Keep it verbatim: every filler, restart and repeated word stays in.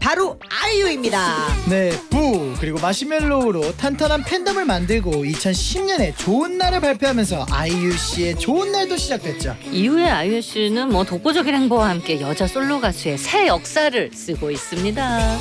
바로 아이유입니다. 네, 부 그리고 마시멜로우로 탄탄한 팬덤을 만들고 이천십 년에 좋은 날을 발표하면서 아이유 씨의 좋은 날도 시작됐죠. 이후에 아이유 씨는 뭐 독보적인 행보와 함께 여자 솔로 가수의 새 역사를 쓰고 있습니다.